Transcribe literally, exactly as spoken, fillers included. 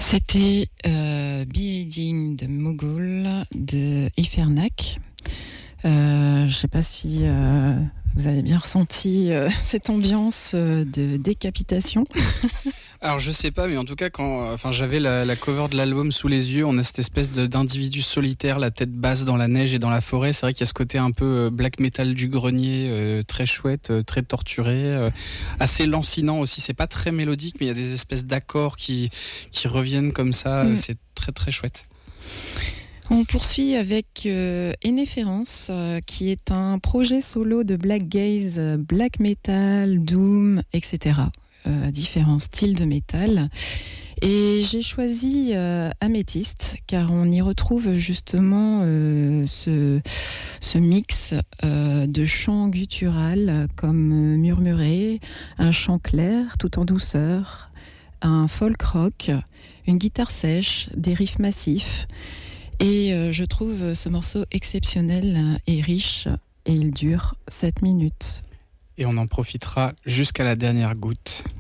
C'était euh, Beheading de Mogul de Efernac. Euh, je ne sais pas si euh, vous avez bien ressenti euh, cette ambiance euh, de décapitation. Alors je sais pas, mais en tout cas quand euh, enfin j'avais la, la cover de l'album sous les yeux, on a cette espèce de, d'individu solitaire, la tête basse dans la neige et dans la forêt. C'est vrai qu'il y a ce côté un peu euh, black metal du grenier, euh, très chouette, euh, très torturé, euh, assez lancinant aussi. C'est pas très mélodique, mais il y a des espèces d'accords qui qui reviennent comme ça. Mm. Euh, c'est très très chouette. On poursuit avec euh, Enéférence, euh, qui est un projet solo de black gaze, black metal, doom, et cetera. Euh, différents styles de métal. Et j'ai choisi euh, Améthyste, car on y retrouve justement euh, ce, ce mix euh, de chants guttural comme murmuré, un chant clair tout en douceur, un folk rock, une guitare sèche, des riffs massifs. Et euh, je trouve ce morceau exceptionnel et riche, et il dure sept minutes. Et on en profitera jusqu'à la dernière goutte.